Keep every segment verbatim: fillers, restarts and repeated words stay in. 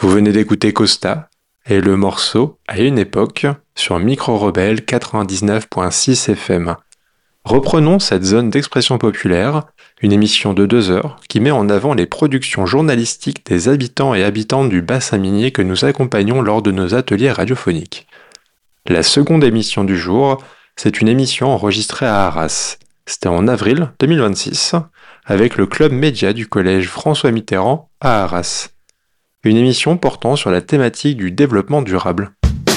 Vous venez d'écouter Costa et le morceau « À une époque » sur Micro Rebelle quatre-vingt-dix-neuf virgule six F M. Reprenons cette zone d'expression populaire, une émission de deux heures qui met en avant les productions journalistiques des habitants et habitantes du bassin minier que nous accompagnons lors de nos ateliers radiophoniques. La seconde émission du jour, c'est une émission enregistrée à Arras. C'était en avril deux mille vingt-six, avec le club média du collège François Mitterrand à Arras. Une émission portant sur la thématique du développement durable.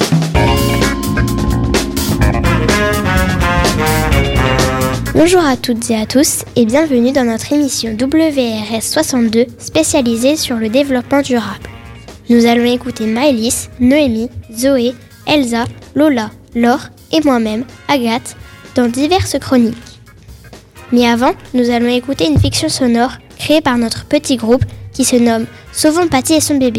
Bonjour à toutes et à tous et bienvenue dans notre émission W R S soixante-deux spécialisée sur le développement durable. Nous allons écouter Maëlys, Noémie, Zoé, Elsa, Lola, Laure et moi-même, Agathe, dans diverses chroniques. Mais avant, nous allons écouter une fiction sonore créée par notre petit groupe qui se nomme « Sauvons Patty et son bébé ».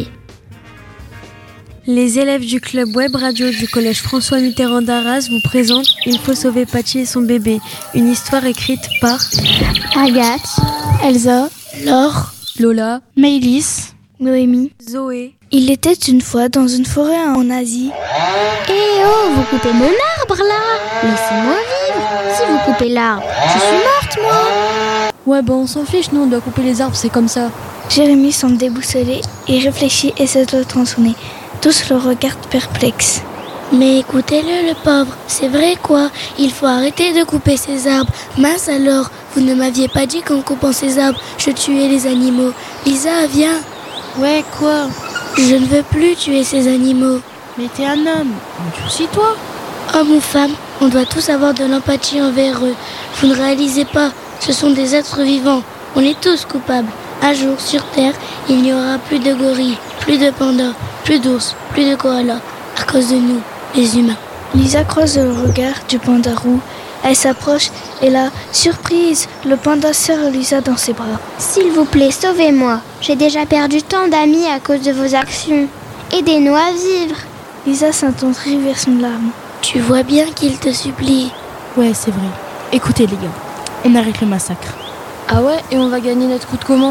Les élèves du club web radio du collège François Mitterrand d'Arras vous présentent « Il faut sauver Patty et son bébé », une histoire écrite par Agathe, Elsa, Laure, Lola, Maëlys, Noémie, Zoé. Il était une fois dans une forêt en Asie. Eh oh, vous coupez mon arbre là! Laissez-moi vivre! Si vous coupez l'arbre, je suis morte moi! Ouais, bon, on s'en fiche, nous on doit couper les arbres, c'est comme ça. Jérémie semble déboussolé, il réfléchit et se doit tronçonner. Tous le regardent perplexes. Mais écoutez-le, le pauvre, c'est vrai quoi, il faut arrêter de couper ces arbres. Mince alors, vous ne m'aviez pas dit qu'en coupant ces arbres, je tuais les animaux. Lisa, viens. Ouais, quoi? Je ne veux plus tuer ces animaux. Mais t'es un homme, endurcis-toi. Homme ou femme, on doit tous avoir de l'empathie envers eux. Vous ne réalisez pas, ce sont des êtres vivants, on est tous coupables. Un jour, sur Terre, il n'y aura plus de gorilles, plus de pandas, plus d'ours, plus de koalas, à cause de nous, les humains. Lisa croise le regard du panda roux. Elle s'approche et là, surprise, le panda serre Lisa dans ses bras. S'il vous plaît, sauvez-moi. J'ai déjà perdu tant d'amis à cause de vos actions. Aidez-nous à vivre. Lisa s'attendrit vers son larme. Tu vois bien qu'il te supplie. Ouais, c'est vrai. Écoutez les gars, on arrête le massacre. Ah ouais, et on va gagner notre croûte comment?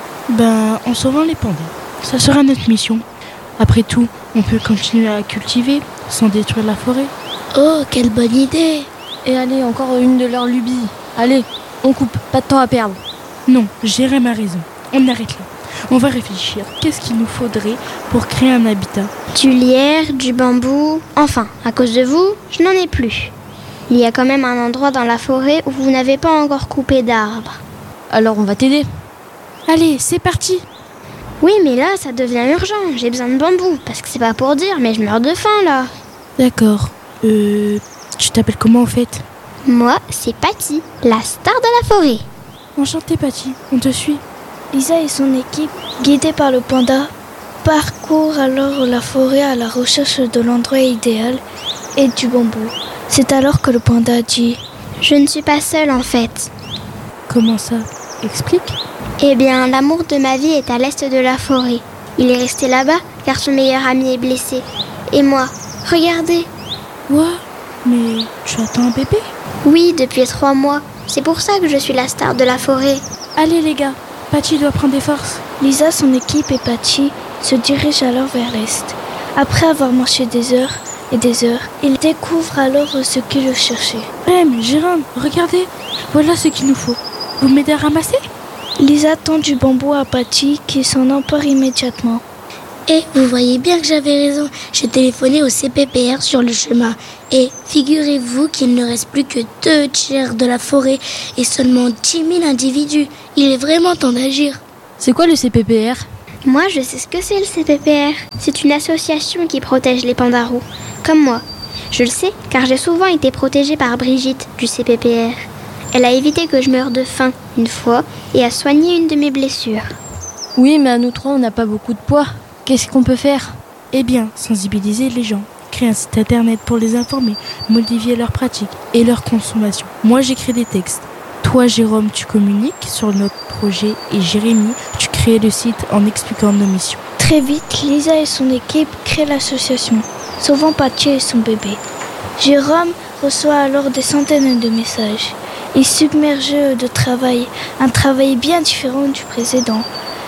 Ben, en sauvant les pandas. Ça sera notre mission. Après tout, on peut continuer à cultiver sans détruire la forêt. Oh, quelle bonne idée! Et allez, encore une de leurs lubies. Allez, on coupe, pas de temps à perdre. Non, Jérém a raison. On arrête là. On va réfléchir. Qu'est-ce qu'il nous faudrait pour créer un habitat? Du lierre, du bambou... Enfin, à cause de vous, je n'en ai plus. Il y a quand même un endroit dans la forêt où vous n'avez pas encore coupé d'arbres. Alors on va t'aider. Allez, c'est parti. Oui, mais là, ça devient urgent. J'ai besoin de bambou, parce que c'est pas pour dire, mais je meurs de faim, là. D'accord. Euh... Tu t'appelles comment, en fait? Moi, c'est Patty, la star de la forêt. Enchantée, Patty. On te suit. Lisa et son équipe, guidés par le panda, parcourent alors la forêt à la recherche de l'endroit idéal et du bambou. C'est alors que le panda dit « Je ne suis pas seule, en fait. » Comment ça? Explique. Eh bien, l'amour de ma vie est à l'est de la forêt. Il est resté là-bas car son meilleur ami est blessé. Et moi, regardez. Quoi? Mais tu attends un bébé? Oui, depuis trois mois. C'est pour ça que je suis la star de la forêt. Allez les gars, Patty doit prendre des forces. Lisa, son équipe et Patty se dirigent alors vers l'est. Après avoir marché des heures et des heures, ils découvrent alors ce qu'ils cherchaient. Rem, Jérôme, regardez, voilà ce qu'il nous faut. Vous m'aidez à ramasser? Lisa tend du bambou à Patty qui s'en empare immédiatement. Et vous voyez bien que j'avais raison, j'ai téléphoné au C P P R sur le chemin. Et figurez-vous qu'il ne reste plus que deux tiers de la forêt et seulement dix mille individus. Il est vraiment temps d'agir. C'est quoi le C P P R? Moi, je sais ce que c'est le C P P R. C'est une association qui protège les pandas roux, comme moi. Je le sais car j'ai souvent été protégée par Brigitte du C P P R. Elle a évité que je meure de faim une fois et a soigné une de mes blessures. Oui, mais à nous trois, on n'a pas beaucoup de poids. Qu'est-ce qu'on peut faire? Eh bien, sensibiliser les gens, créer un site internet pour les informer, modifier leurs pratiques et leur consommation. Moi, j'écris des textes. Toi, Jérôme, tu communiques sur notre projet et Jérémie, tu crées le site en expliquant nos missions. Très vite, Lisa et son équipe créent l'association, sauvant Patty et son bébé. Jérôme reçoit alors des centaines de messages. Il submerge de travail, un travail bien différent du précédent.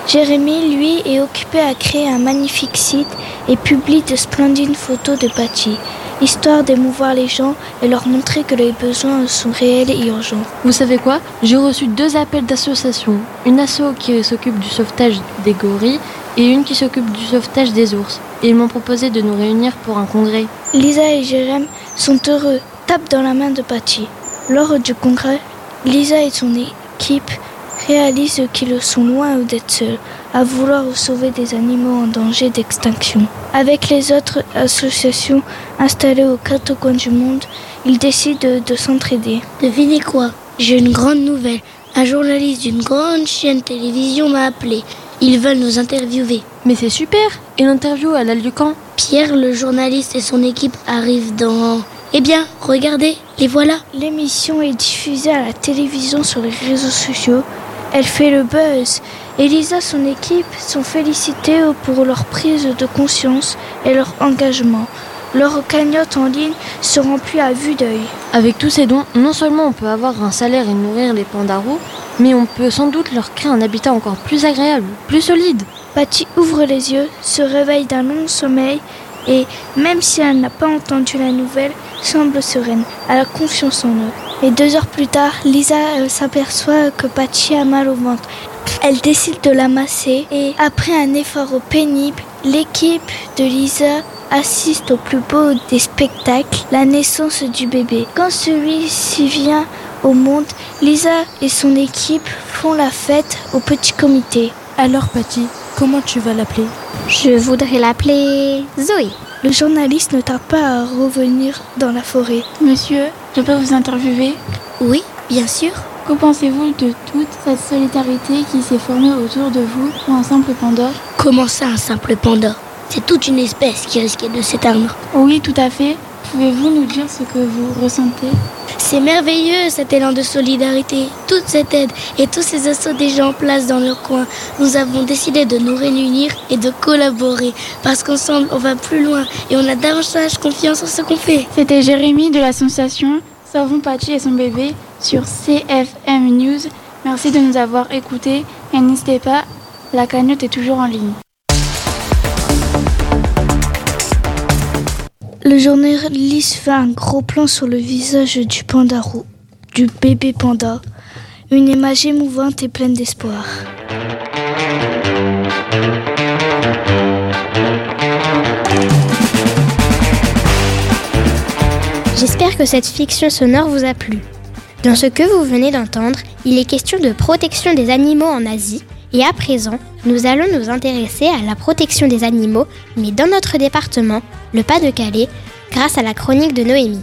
Jérémy, lui, est occupé à créer un magnifique site et publie de splendides photos de Paty, histoire d'émouvoir les gens et leur montrer que les besoins sont réels et urgents. Vous savez quoi ? J'ai reçu deux appels d'associations. Une asso qui s'occupe du sauvetage des gorilles et une qui s'occupe du sauvetage des ours. Et ils m'ont proposé de nous réunir pour un congrès. Lisa et Jérém sont heureux, tapent dans la main de Paty. Lors du congrès, Lisa et son équipe réalisent qu'ils sont loin d'être seuls, à vouloir sauver des animaux en danger d'extinction. Avec les autres associations installées aux quatre coins du monde, ils décident de, de s'entraider. Devinez quoi ? J'ai une grande nouvelle. Un journaliste d'une grande chaîne télévision m'a appelé. Ils veulent nous interviewer. Mais c'est super ! Et l'interview, elle a lieu quand ? Pierre, le journaliste, et son équipe arrivent dans... Eh bien, regardez, les voilà. L'émission est diffusée à la télévision sur les réseaux sociaux. Elle fait le buzz. Elisa et son équipe sont félicitées pour leur prise de conscience et leur engagement. Leur cagnotte en ligne se remplit à vue d'œil. Avec tous ces dons, non seulement on peut avoir un salaire et nourrir les pandas roux, mais on peut sans doute leur créer un habitat encore plus agréable, plus solide. Paty ouvre les yeux, se réveille d'un long sommeil et, même si elle n'a pas entendu la nouvelle, semble sereine. Elle a confiance en eux. Et deux heures plus tard, Lisa euh, s'aperçoit que Paty a mal au ventre. Elle décide de la masser et, après un effort pénible, l'équipe de Lisa assiste au plus beau des spectacles, la naissance du bébé. Quand celui-ci vient au monde, Lisa et son équipe font la fête au petit comité. Alors Paty, comment tu vas l'appeler ? Je voudrais l'appeler Zoé. Le journaliste ne tarde pas à revenir dans la forêt. Monsieur, je peux vous interviewer ? Oui, bien sûr. Que pensez-vous de toute cette solidarité qui s'est formée autour de vous pour un simple panda ? Comment ça, un simple panda ? C'est toute une espèce qui risquait de s'éteindre. Oui, tout à fait. Pouvez-vous nous dire ce que vous ressentez ? C'est merveilleux cet élan de solidarité, toute cette aide et tous ces assauts des gens en place dans leur coin. Nous avons décidé de nous réunir et de collaborer parce qu'ensemble on va plus loin et on a davantage confiance en ce qu'on fait. C'était Jérémy de l'association Sauvons Paty et son bébé sur C F M News. Merci de nous avoir écoutés et n'hésitez pas, la cagnotte est toujours en ligne. Le journaliste fait un gros plan sur le visage du panda roux, du bébé panda. Une image émouvante et pleine d'espoir. J'espère que cette fiction sonore vous a plu. Dans ce que vous venez d'entendre, il est question de protection des animaux en Asie. Et à présent, nous allons nous intéresser à la protection des animaux, mais dans notre département, le Pas-de-Calais, grâce à la chronique de Noémie.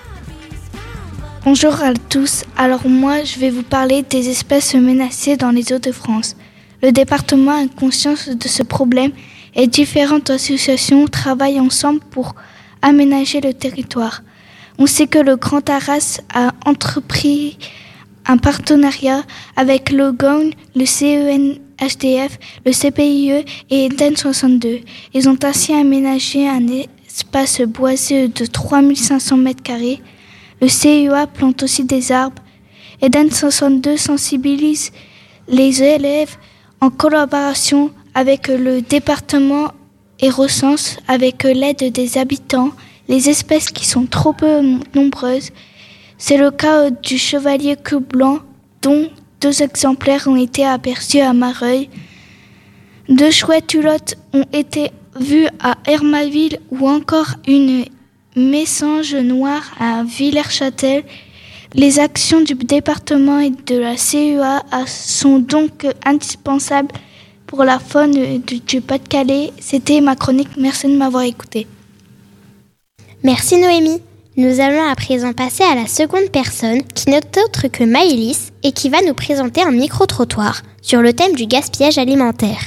Bonjour à tous, alors moi je vais vous parler des espèces menacées dans les Hauts-de-France. Le département a conscience de ce problème et différentes associations travaillent ensemble pour aménager le territoire. On sait que le Grand Arras a entrepris un partenariat avec le G O N, le C E N H D F, le C P I E et Eden soixante-deux. Ils ont ainsi aménagé un espace boisé de trois mille cinq cents mètres carrés. Le C U A plante aussi des arbres. Eden soixante-deux sensibilise les élèves en collaboration avec le département et recense, avec l'aide des habitants, les espèces qui sont trop peu nombreuses. C'est le cas du chevalier queue blanc, dont deux exemplaires ont été aperçus à Mareuil. Deux chouettes hulottes ont été vues à Hermaville ou encore une messange noire à Villers-Châtel. Les actions du département et de la C U A sont donc indispensables pour la faune du Pas-de-Calais. C'était ma chronique, merci de m'avoir écouté. Merci Noémie. Nous allons à présent passer à la seconde personne qui n'est autre que Maëlys et qui va nous présenter un micro-trottoir sur le thème du gaspillage alimentaire.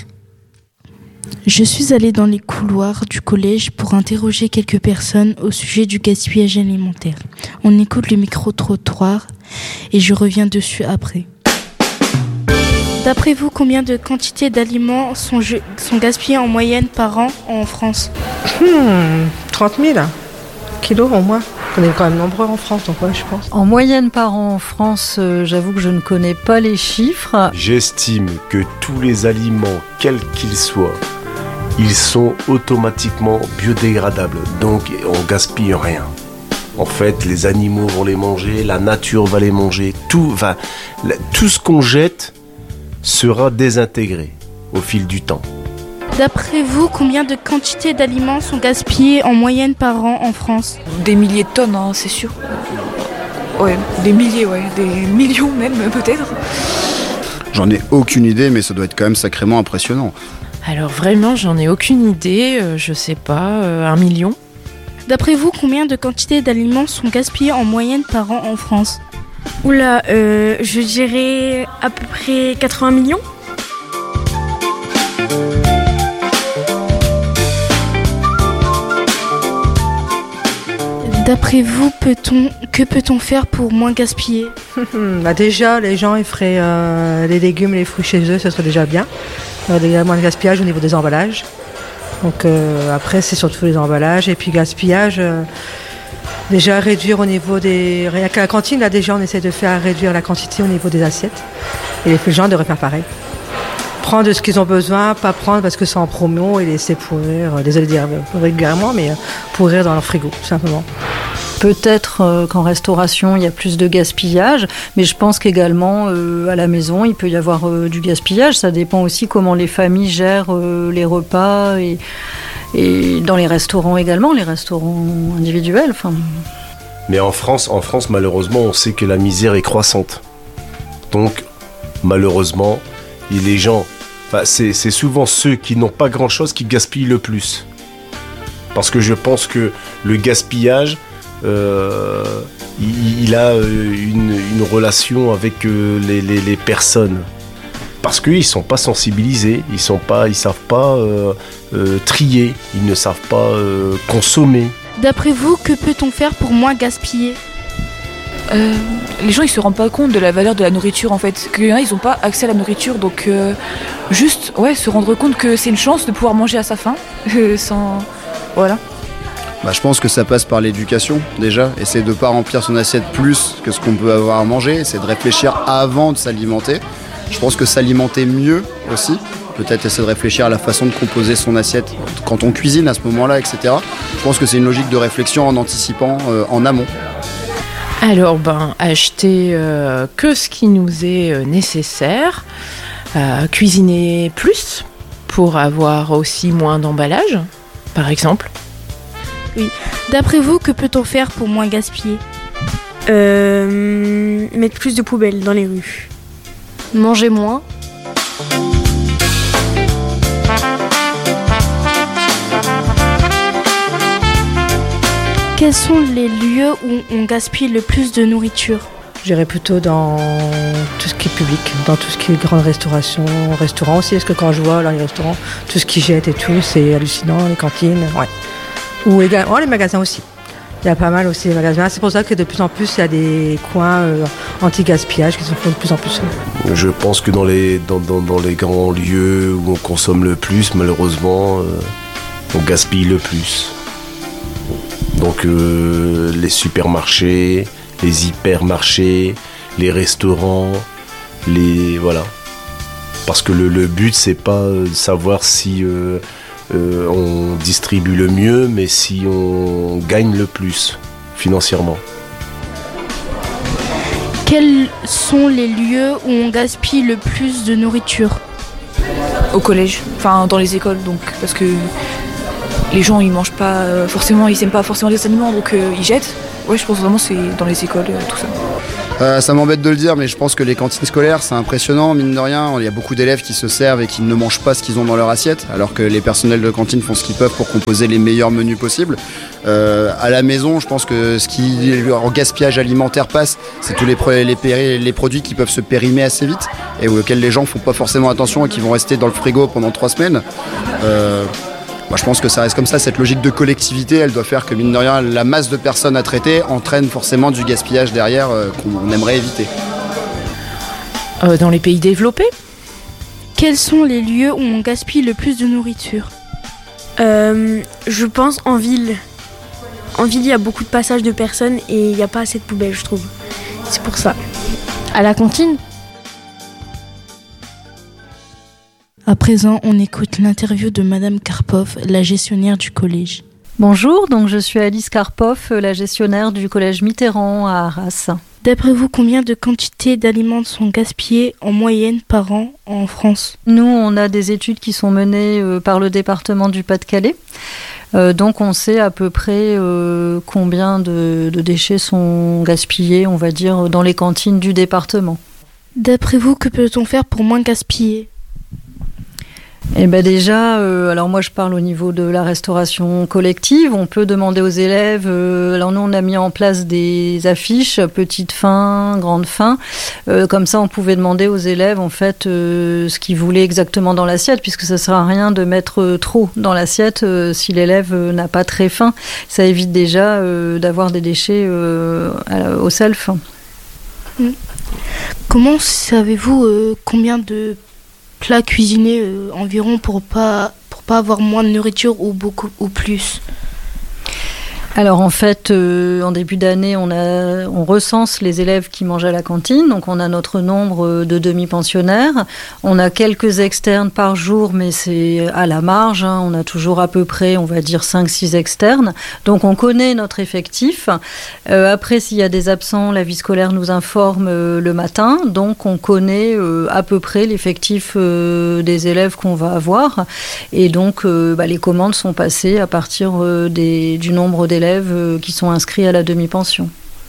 Je suis allée dans les couloirs du collège pour interroger quelques personnes au sujet du gaspillage alimentaire. On écoute le micro-trottoir et je reviens dessus après. D'après vous, combien de quantités d'aliments sont, sont gaspillées en moyenne par an en France ? Hmm, trente mille kilos au moins. On est quand même nombreux en France, donc ouais, je pense. En moyenne par an en France, euh, j'avoue que je ne connais pas les chiffres. J'estime que tous les aliments, quels qu'ils soient, ils sont automatiquement biodégradables, donc on gaspille rien. En fait, les animaux vont les manger, la nature va les manger, tout, va, tout ce qu'on jette sera désintégré au fil du temps. D'après vous, combien de quantités d'aliments sont gaspillées en moyenne par an en France ? Des milliers de tonnes, hein, c'est sûr. Ouais, des milliers, ouais, des millions même peut-être. J'en ai aucune idée, mais ça doit être quand même sacrément impressionnant. Alors vraiment, j'en ai aucune idée, euh, je sais pas, euh, un million. D'après vous, combien de quantités d'aliments sont gaspillées en moyenne par an en France ? Oula, euh, je dirais à peu près quatre-vingts millions. D'après vous, peut-on, que peut-on faire pour moins gaspiller ? Bah déjà, les gens ils feraient euh, les légumes et les fruits chez eux, ce serait déjà bien. Il y a moins de gaspillage au niveau des emballages. Donc euh, après, c'est surtout les emballages. Et puis gaspillage, euh, déjà réduire au niveau des... Rien qu'à la cantine, là déjà, on essaie de faire réduire la quantité au niveau des assiettes. Et les gens devraient faire pareil. Prendre de ce qu'ils ont besoin, pas prendre parce que c'est en promo et laisser pourrir, euh, désolé de dire régulièrement, mais euh, pourrir dans leur frigo, tout simplement. Peut-être euh, qu'en restauration, il y a plus de gaspillage, mais je pense qu'également, euh, à la maison, il peut y avoir euh, du gaspillage. Ça dépend aussi comment les familles gèrent euh, les repas et, et dans les restaurants également, les restaurants individuels. Enfin. Mais en France, en France, malheureusement, on sait que la misère est croissante. Donc, malheureusement, les gens, enfin, c'est, c'est souvent ceux qui n'ont pas grand-chose qui gaspillent le plus. Parce que je pense que le gaspillage... Euh, il, il a une, une relation avec euh, les, les, les personnes parce qu'ils ne sont pas sensibilisés, ils sont pas, ils savent pas euh, euh, trier, ils ne savent pas euh, consommer. D'après vous, que peut-on faire pour moins gaspiller ? euh, Les gens ils se rendent pas compte de la valeur de la nourriture en fait, qu'il y en a ils n'ont pas accès à la nourriture, donc euh, juste ouais, se rendre compte que c'est une chance de pouvoir manger à sa faim euh, sans... voilà. Bah, je pense que ça passe par l'éducation déjà, essayer de ne pas remplir son assiette plus que ce qu'on peut avoir à manger, essayer de réfléchir avant de s'alimenter. Je pense que s'alimenter mieux aussi, peut-être essayer de réfléchir à la façon de composer son assiette quand on cuisine à ce moment-là, et cetera. Je pense que c'est une logique de réflexion en anticipant euh, en amont. Alors ben, acheter euh, que ce qui nous est euh, nécessaire, euh, cuisiner plus pour avoir aussi moins d'emballage, par exemple. Oui. D'après vous, que peut-on faire pour moins gaspiller ? euh, Mettre plus de poubelles dans les rues. Manger moins. Quels sont les lieux où on gaspille le plus de nourriture ? J'irais plutôt dans tout ce qui est public, dans tout ce qui est grande restauration, restaurant aussi, parce que quand je vois là, les restaurants, tout ce qu'ils jettent et tout, c'est hallucinant, les cantines, ouais. Ou également les magasins aussi. Il y a pas mal aussi les magasins. C'est pour ça que de plus en plus, il y a des coins euh, anti-gaspillage qui se font de plus en plus. Je pense que dans les, dans, dans, dans les grands lieux où on consomme le plus, malheureusement, euh, on gaspille le plus. Donc euh, les supermarchés, les hypermarchés, les restaurants, les... voilà. Parce que le, le but, c'est pas de savoir si... Euh, Euh, on distribue le mieux, mais si on gagne le plus financièrement. Quels sont les lieux où on gaspille le plus de nourriture ? Au collège, enfin dans les écoles, donc parce que les gens ils mangent pas euh, forcément, ils aiment pas forcément les aliments, donc euh, ils jettent. Ouais, je pense vraiment c'est dans les écoles, euh, tout ça. Euh, ça m'embête de le dire, mais je pense que les cantines scolaires, c'est impressionnant, mine de rien. Il y a beaucoup d'élèves qui se servent et qui ne mangent pas ce qu'ils ont dans leur assiette, alors que les personnels de cantine font ce qu'ils peuvent pour composer les meilleurs menus possibles. Euh, à la maison, je pense que ce qui en gaspillage alimentaire passe, c'est tous les, les, péri- les produits qui peuvent se périmer assez vite et auxquels les gens font pas forcément attention et qui vont rester dans le frigo pendant trois semaines. Euh, Moi, je pense que ça reste comme ça, cette logique de collectivité, elle doit faire que, mine de rien, la masse de personnes à traiter entraîne forcément du gaspillage derrière euh, qu'on aimerait éviter. Euh, dans les pays développés ? Quels sont les lieux où on gaspille le plus de nourriture ? euh, Je pense en ville. en ville, il y a beaucoup de passages de personnes et il n'y a pas assez de poubelles, je trouve. C'est pour ça. À la cantine ? À présent, on écoute l'interview de Madame Karpov, la gestionnaire du collège. Bonjour, donc je suis Alice Karpov, la gestionnaire du collège Mitterrand à Arras. D'après vous, combien de quantités d'aliments sont gaspillées en moyenne par an en France ? Nous, on a des études qui sont menées euh, par le département du Pas-de-Calais. Euh, donc on sait à peu près euh, combien de, de déchets sont gaspillés, on va dire, dans les cantines du département. D'après vous, que peut-on faire pour moins gaspiller ? Eh ben déjà, euh, alors moi je parle au niveau de la restauration collective. On peut demander aux élèves. Euh, alors nous on a mis en place des affiches, petite faim, grande faim. Euh, comme ça, on pouvait demander aux élèves en fait euh, ce qu'ils voulaient exactement dans l'assiette, puisque ça sert à rien de mettre euh, trop dans l'assiette euh, si l'élève euh, n'a pas très faim. Ça évite déjà euh, d'avoir des déchets euh, à, au self. Mmh. Comment savez-vous euh, combien de plats cuisinés euh, environ pour pas pour pas avoir moins de nourriture ou beaucoup ou plus? Alors en fait, euh, en début d'année, on, a, on recense les élèves qui mangent à la cantine. Donc on a notre nombre de demi-pensionnaires. On a quelques externes par jour, mais c'est à la marge. Hein. On a toujours à peu près, on va dire, cinq six externes. Donc on connaît notre effectif. Euh, après, s'il y a des absents, la vie scolaire nous informe euh, le matin. Donc on connaît euh, à peu près l'effectif euh, des élèves qu'on va avoir. Et donc euh, bah, les commandes sont passées à partir euh, des, du nombre d'élèves qui sont inscrits à la demi-pension.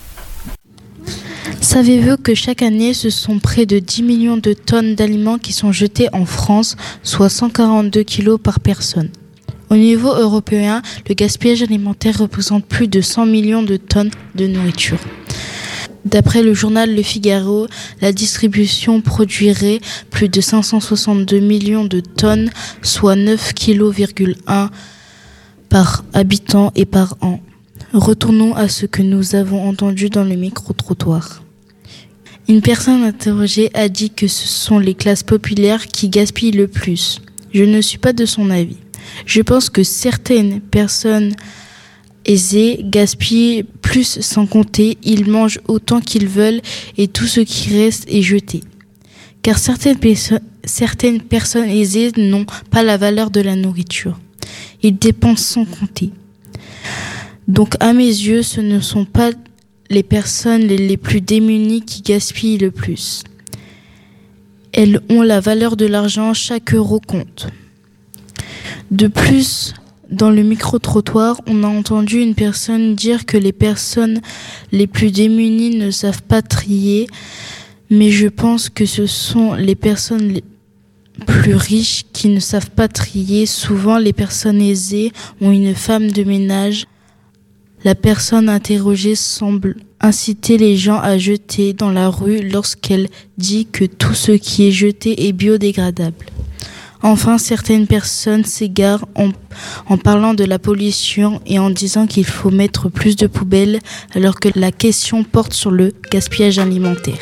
Savez-vous que chaque année, ce sont près de dix millions de tonnes d'aliments qui sont jetés en France, soit cent quarante-deux kilos par personne. Au niveau européen, le gaspillage alimentaire représente plus de cent millions de tonnes de nourriture. D'après le journal Le Figaro, la distribution produirait plus de cinq cent soixante-deux millions de tonnes, soit neuf virgule un kilos par habitant et par an. Retournons à ce que nous avons entendu dans le micro-trottoir. Une personne interrogée a dit que ce sont les classes populaires qui gaspillent le plus. Je ne suis pas de son avis. Je pense que certaines personnes aisées gaspillent plus sans compter, ils mangent autant qu'ils veulent et tout ce qui reste est jeté. Car certaines, perso- certaines personnes aisées n'ont pas la valeur de la nourriture. Ils dépensent sans compter. Donc à mes yeux, ce ne sont pas les personnes les, les plus démunies qui gaspillent le plus. Elles ont la valeur de l'argent, chaque euro compte. De plus, dans le micro-trottoir, on a entendu une personne dire que les personnes les plus démunies ne savent pas trier, mais je pense que ce sont les personnes les plus riches qui ne savent pas trier. Souvent, les personnes aisées ont une femme de ménage. La personne interrogée semble inciter les gens à jeter dans la rue lorsqu'elle dit que tout ce qui est jeté est biodégradable. Enfin, certaines personnes s'égarent en, en parlant de la pollution et en disant qu'il faut mettre plus de poubelles alors que la question porte sur le gaspillage alimentaire.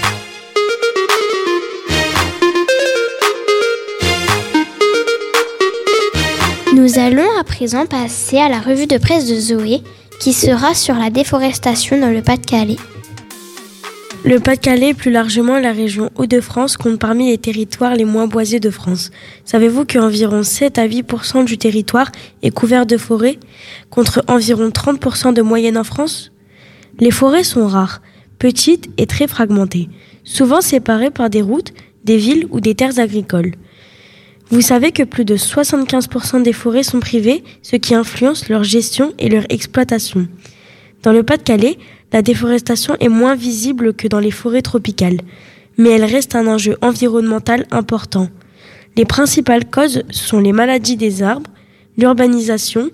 Nous allons à présent passer à la revue de presse de Zoé, qui sera sur la déforestation dans le Pas-de-Calais. Le Pas-de-Calais et plus largement la région Hauts-de-France compte parmi les territoires les moins boisés de France. Savez-vous qu'environ sept à huit pour cent du territoire est couvert de forêts, contre environ trente pour cent de moyenne en France ? Les forêts sont rares, petites et très fragmentées, souvent séparées par des routes, des villes ou des terres agricoles. Vous savez que plus de soixante-quinze pour cent des forêts sont privées, ce qui influence leur gestion et leur exploitation. Dans le Pas-de-Calais, la déforestation est moins visible que dans les forêts tropicales, mais elle reste un enjeu environnemental important. Les principales causes sont les maladies des arbres, l'urbanisation,